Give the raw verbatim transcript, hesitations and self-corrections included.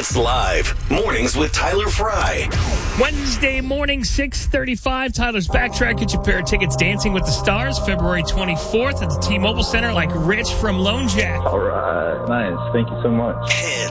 It's live. Mornings with Tyler Fry. Wednesday morning, six thirty-five. Tyler's Backtrack. Get your pair of tickets. Dancing with the Stars, February twenty-fourth at the T-Mobile Center, like Rich from Lone Jack. All right. Nice. Thank you so much.